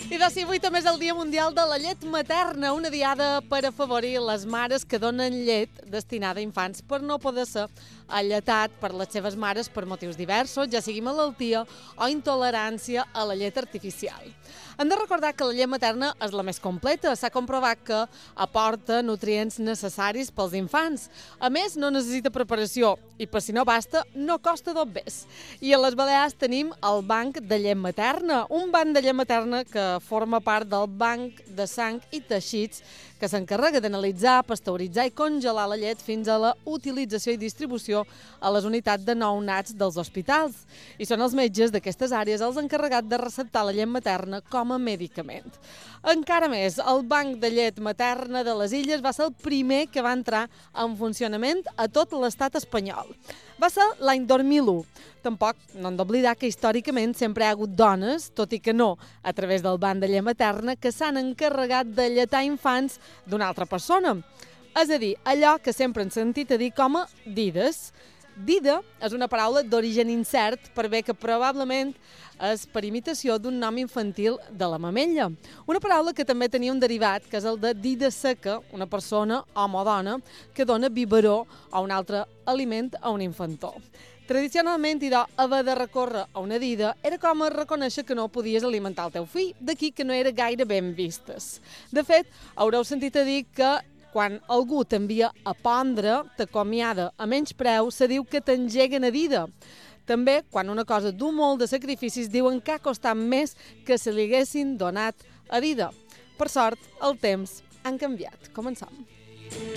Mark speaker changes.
Speaker 1: I de si avui també és el Dia Mundial de la Llet Materna, una diada per afavorir les mares que donen llet destinada a infants per no poder ser alletat per les seves mares per motius diversos, ja sigui malaltia o intolerància a la llet artificial. Hem de recordar que la llet materna és la més completa. S'ha comprovat que aporta nutrients necessaris pels infants. A més, no necessita preparació i, per si no basta, no costa dos bes. I a les Balears tenim el Banc de Llet Materna, un banc de llet materna que forma part del Banc de Sang i Teixits, que s'encarrega d'analitzar, pasteuritzar i congelar la llet fins a la utilització i distribució a les unitats de nounats dels hospitals. I són els metges d'aquestes àrees els encarregats de receptar la llet materna com a medicament. Encara més, el Banc de Llet Materna de les Illes va ser el primer que va entrar en funcionament a tot l'estat espanyol. Va ser l'any 2001. Tampoc no hem d'oblidar que històricament sempre hi ha hagut dones, tot i que no a través del Banc de Llet Materna, que s'han encarregat de lletar infants d'una altra persona. És a dir, allò que sempre hem sentit a dir com a dides. Dida és una paraula d'origen incert, per bé que probablement és per imitació d'un nom infantil de la mamella. Una paraula que també tenia un derivat, que és el de dida seca, una persona, home o dona, que dona biberó o un altre aliment a un infantó. Tradicionalment, idò, haver de recórrer a una dida era com a reconèixer que no podies alimentar el teu fill, d'aquí que no era gaire ben vistes. De fet, haureu sentit a dir que quan algú t'envia a pondre, t'acomiada a menys preu, se diu que t'engeguen a dida. També, quan una cosa du molt de sacrificis, diuen que ha costat més que se li haguessin donat a dida. Per sort, el temps han canviat. Comencem.